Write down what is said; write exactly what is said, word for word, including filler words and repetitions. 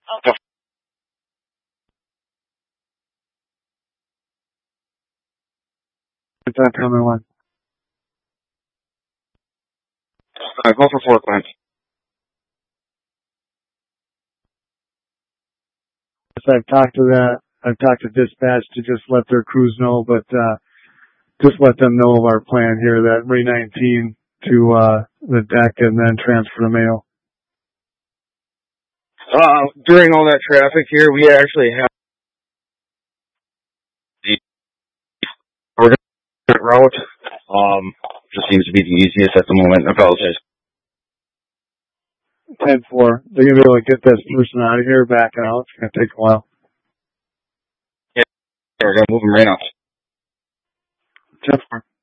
It's that coming one. Uh, go for four plans. I've talked to that. I've talked to dispatch to just let their crews know, but uh, just let them know of our plan here, that Ray nineteen to uh, the deck and then transfer to mail. Uh, during all that traffic here, we actually have the alternate route. Um, just seems to be the easiest at the moment. I apologize. ten four. They're going to be able to get this person out of here, back out. It's going to take a while. Yeah, we're going to move them right now. ten four.